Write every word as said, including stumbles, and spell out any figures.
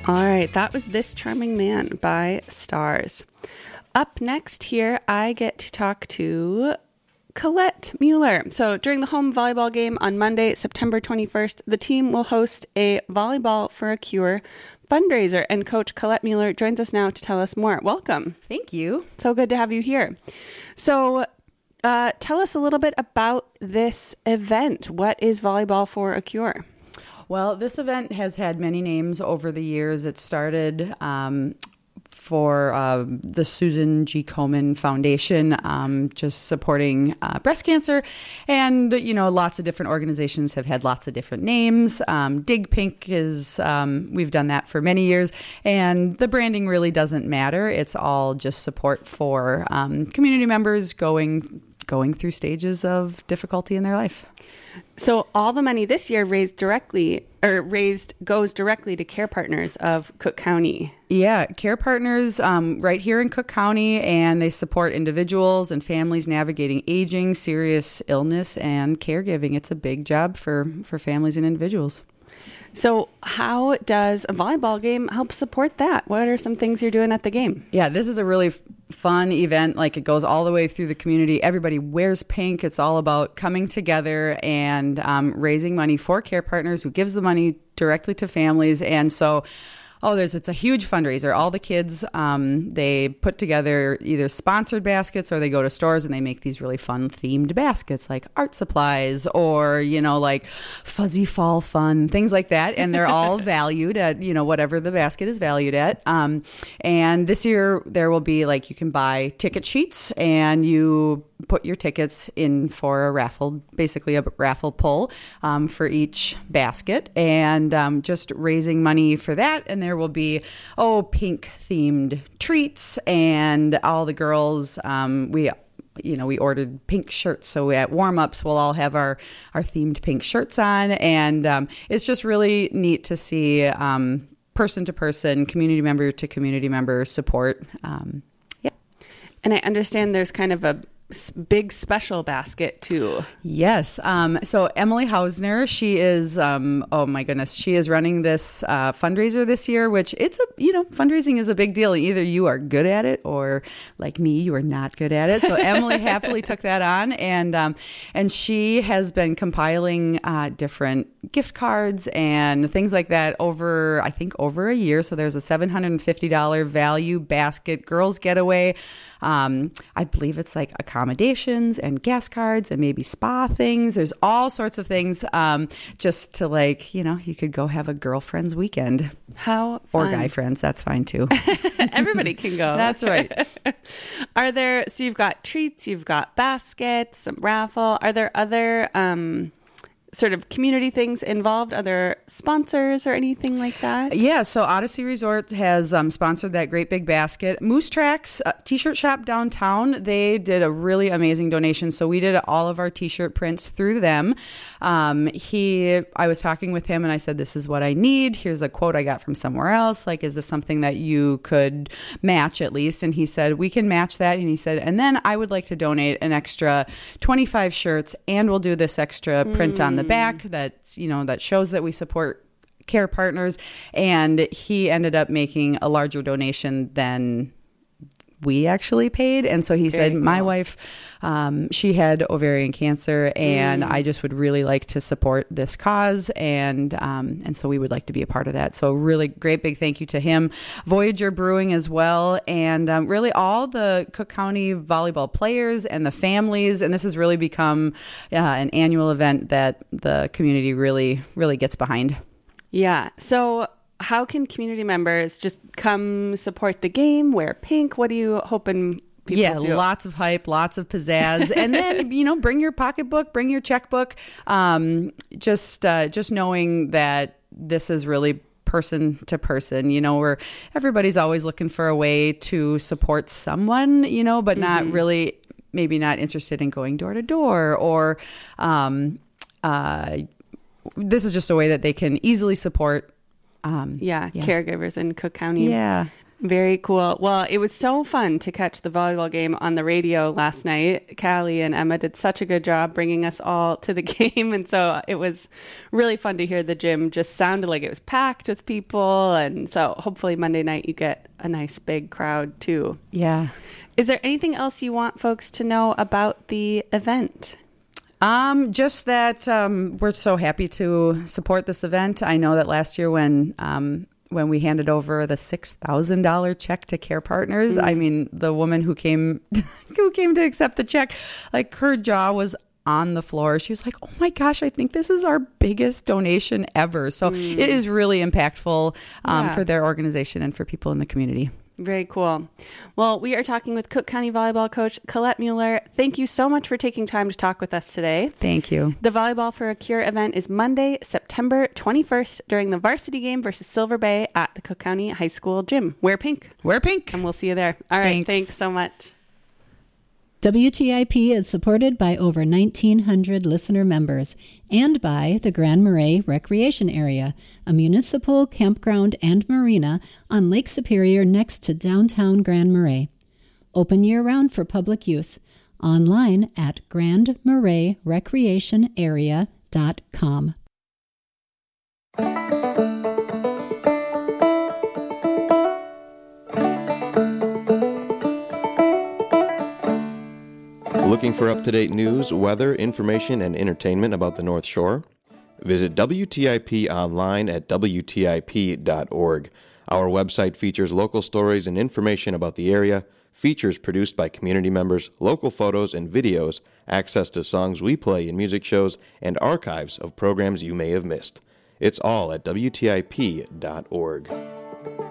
All right, that was This Charming Man by Stars. Up next here, I get to talk to Colette Mueller. So during the home volleyball game on Monday, September twenty-first, the team will host a Volleyball for a Cure fundraiser, and Coach Colette Mueller joins us now to tell us more. Welcome. Thank you. So good to have you here. So uh, tell us a little bit about this event. What is Volleyball for a Cure? Well, this event has had many names over the years. It started um, for uh, the Susan G. Komen Foundation, um, just supporting uh, breast cancer. And, you know, lots of different organizations have had lots of different names. Um, Dig Pink is, um, we've done that for many years. And the branding really doesn't matter. It's all just support for um, community members going going through stages of difficulty in their life. So all the money this year raised directly or raised goes directly to Care Partners of Cook County. Yeah, Care Partners um, right here in Cook County, and they support individuals and families navigating aging, serious illness, and caregiving. It's a big job for, for families and individuals. So how does a volleyball game help support that? What are some things you're doing at the game? Yeah, this is a really f- fun event. Like, it goes all the way through the community. Everybody wears pink. It's all about coming together and um, raising money for Care Partners, who gives the money directly to families. And so Oh, there's it's a huge fundraiser. All the kids, um, they put together either sponsored baskets or they go to stores and they make these really fun themed baskets, like art supplies or, you know, like fuzzy fall fun, things like that. And they're all valued at, you know, whatever the basket is valued at. Um, and this year there will be like, you can buy ticket sheets and you put your tickets in for a raffle, basically a raffle pull um, for each basket, and um, just raising money for that. And there will be, oh, pink themed treats, and all the girls, um, we you know, we ordered pink shirts. So at warm-ups, we'll all have our, our themed pink shirts on. And um, it's just really neat to see um, person-to-person, community member to community member support. Um, yeah. And I understand there's kind of a big special basket too. Yes. Um, so Emily Hausner, she is, um, oh my goodness, she is running this uh, fundraiser this year, which it's a, you know, fundraising is a big deal. Either you are good at it or like me, you are not good at it. So Emily happily took that on, and um, and she has been compiling uh, different gift cards and things like that over, I think, over a year. So there's a seven hundred fifty dollars value basket, girls getaway. Um, I believe it's like accommodations and gas cards and maybe spa things. There's all sorts of things um, just to, like, you know, you could go have a girlfriend's weekend. How Or fun. guy friends. That's fine too. Everybody can go. That's right. Are there, so you've got treats, you've got baskets, some raffle. Are there other um, sort of community things involved? Other sponsors or anything like that? Yeah, so Odyssey Resort has um, sponsored that great big basket. Moose Tracks uh, T-shirt shop downtown, they did a really amazing donation. So we did all of our T-shirt prints through them. Um, he, I was talking with him and I said, this is what I need. Here's a quote I got from somewhere else. Like, is this something that you could match at least? And he said, we can match that. And he said, and then I would like to donate an extra twenty-five shirts, and we'll do this extra print mm. on the back that's, you know, that shows that we support Care Partners. And he ended up making a larger donation than we actually paid. And so he Very said, cool. my wife, um, she had ovarian cancer, and mm. I just would really like to support this cause. And, um, and so we would like to be a part of that. So really great big thank you to him, Voyager Brewing as well. And um, really all the Cook County volleyball players and the families. And this has really become uh, an annual event that the community really, really gets behind. Yeah. So how can community members just come support the game, wear pink? What are you hoping people yeah, do? Lots of hype, lots of pizzazz. And then, you know, bring your pocketbook, bring your checkbook. Um, just uh, just knowing that this is really person to person, you know, where everybody's always looking for a way to support someone, you know, but not mm-hmm. really, maybe not interested in going door to door or um, uh, this is just a way that they can easily support Um, yeah, yeah, caregivers in Cook County. Yeah. Very cool. Well, it was so fun to catch the volleyball game on the radio last night. Callie and Emma did such a good job bringing us all to the game. And so it was really fun to hear the gym just sounded like it was packed with people. And so hopefully Monday night you get a nice big crowd too. Yeah. Is there anything else you want folks to know about the event? Um, just that um, we're so happy to support this event. I know that last year when um, when we handed over the six thousand dollars check to Care Partners, mm. I mean, the woman who came who came to accept the check, like her jaw was on the floor. She was like, oh my gosh, I think this is our biggest donation ever. So mm. it is really impactful um, yeah. for their organization and for people in the community. Very cool. Well, we are talking with Cook County volleyball coach Colette Mueller. Thank you so much for taking time to talk with us today. Thank you. The Volleyball for a Cure event is Monday, September twenty-first during the varsity game versus Silver Bay at the Cook County High School gym. Wear pink. Wear pink. And we'll see you there. All right. Thanks, thanks so much. W T I P is supported by over nineteen hundred listener members and by the Grand Marais Recreation Area, a municipal campground and marina on Lake Superior next to downtown Grand Marais. Open year-round for public use. Online at grand marais recreation area dot com. Looking for up-to-date news, weather, information, and entertainment about the North Shore? Visit W T I P online at W T I P dot org. Our website features local stories and information about the area, features produced by community members, local photos and videos, access to songs we play in music shows, and archives of programs you may have missed. It's all at W T I P dot org.